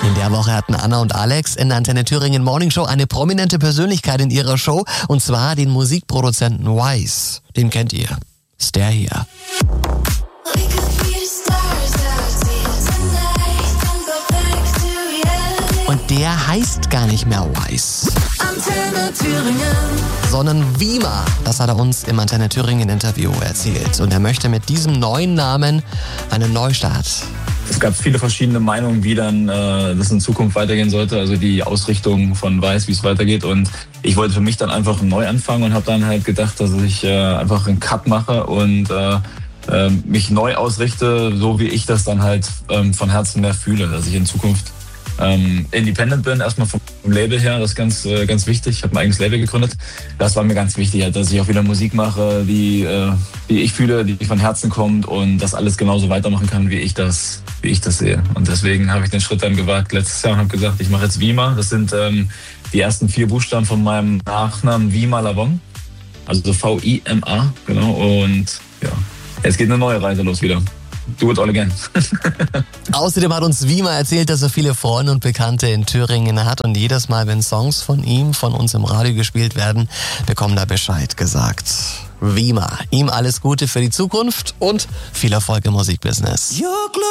In der Woche hatten Anna und Alex in der Antenne Thüringen Morning Show eine prominente Persönlichkeit in ihrer Show, und zwar den Musikproduzenten Wise. Den kennt ihr. Ist der hier. Und der heißt gar nicht mehr Wise, Antenne Thüringen, sondern Wima. Das hat er uns im Antenne Thüringen Interview erzählt. Und er möchte mit diesem neuen Namen einen Neustart. Es gab viele verschiedene Meinungen, wie dann das in Zukunft weitergehen sollte, also die Ausrichtung von Weiß, wie es weitergeht. Und ich wollte für mich dann einfach neu anfangen und habe dann halt gedacht, dass ich einfach einen Cut mache und mich neu ausrichte, so wie ich das dann halt von Herzen mehr fühle, dass ich in Zukunft independent bin, erstmal vom Label her, das ist ganz wichtig. Ich habe ein eigenes Label gegründet. Das war mir ganz wichtig, halt, dass ich auch wieder Musik mache, die ich fühle, die von Herzen kommt und das alles genauso weitermachen kann, wie ich das sehe. Und deswegen habe ich den Schritt dann gewagt letztes Jahr und habe gesagt, ich mache jetzt Wima. Das sind die ersten 4 Buchstaben von meinem Nachnamen Wima Lavong. Also V-I-M-A, genau. Und ja, jetzt geht eine neue Reise los wieder. Do it all again. Außerdem hat uns Wima erzählt, dass er viele Freunde und Bekannte in Thüringen hat, und jedes Mal, wenn Songs von ihm, von uns im Radio gespielt werden, bekommt er Bescheid gesagt. Wima, ihm alles Gute für die Zukunft und viel Erfolg im Musikbusiness.